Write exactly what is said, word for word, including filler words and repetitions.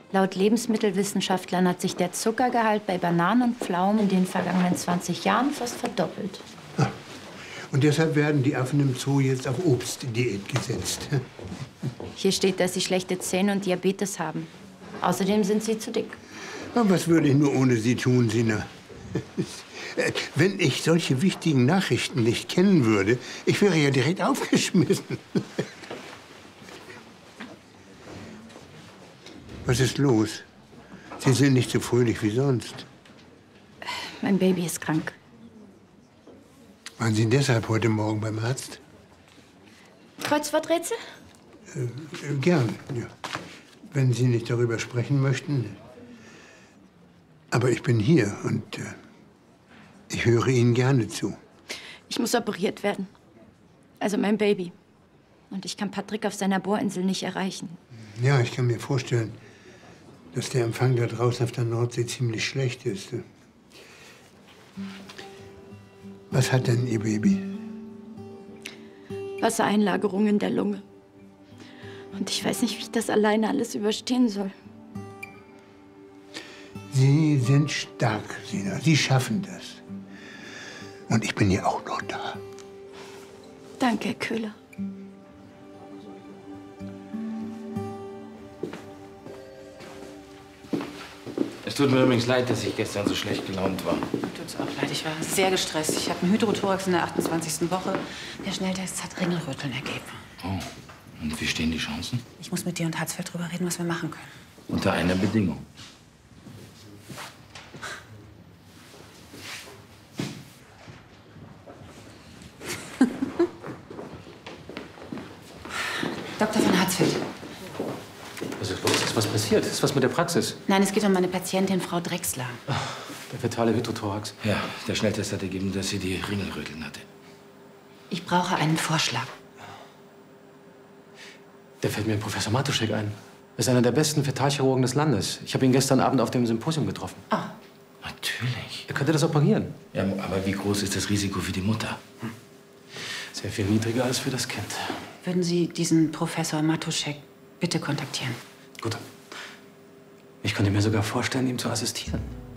Laut Lebensmittelwissenschaftlern hat sich der Zuckergehalt bei Bananen und Pflaumen in den vergangenen zwanzig Jahren fast verdoppelt. Ah. Und deshalb werden die Affen im Zoo jetzt auf Obstdiät gesetzt. Hier steht, dass sie schlechte Zähne und Diabetes haben. Außerdem sind sie zu dick. Aber was würde ich nur ohne sie tun, Sina? Wenn ich solche wichtigen Nachrichten nicht kennen würde, ich wäre ja direkt aufgeschmissen. Was ist los? Sie sind nicht so fröhlich wie sonst. Mein Baby ist krank. Waren Sie deshalb heute Morgen beim Arzt? Kreuzworträtsel? Äh, äh, gern, ja. Wenn Sie nicht darüber sprechen möchten. Aber ich bin hier und äh, ich höre Ihnen gerne zu. Ich muss operiert werden. Also mein Baby. Und ich kann Patrick auf seiner Bohrinsel nicht erreichen. Ja, ich kann mir vorstellen, dass der Empfang da draußen auf der Nordsee ziemlich schlecht ist. Was hat denn Ihr Baby? Wassereinlagerung in der Lunge. Und ich weiß nicht, wie ich das alleine alles überstehen soll. Sie sind stark, Sina. Sie schaffen das. Und ich bin ja auch noch da. Danke, Herr Köhler. Es tut mir übrigens leid, dass ich gestern so schlecht gelaunt war. Tut's auch leid. Ich war sehr gestresst. Ich habe einen Hydrothorax in der achtundzwanzigsten Woche. Der Schnelltest hat Ringelröteln ergeben. Oh, und wie stehen die Chancen? Ich muss mit dir und Hatzfeld drüber reden, was wir machen können. Unter einer Bedingung. Doktor von Hatzfeld. Was ist los? Ist was passiert? Ist was mit der Praxis? Nein, es geht um meine Patientin, Frau Drechsler. Ach, der fetale Hydrothorax. Ja, der Schnelltest hat ergeben, dass sie die Ringelröteln hatte. Ich brauche einen Vorschlag. Da fällt mir Professor Matuschek ein. Er ist einer der besten Fetalchirurgen des Landes. Ich habe ihn gestern Abend auf dem Symposium getroffen. Ah. Natürlich. Er könnte das operieren. Ja, aber wie groß ist das Risiko für die Mutter? Hm. Sehr viel niedriger als für das Kind. Würden Sie diesen Professor Matuschek bitte kontaktieren? Gut. Ich könnte mir sogar vorstellen, ihm zu assistieren.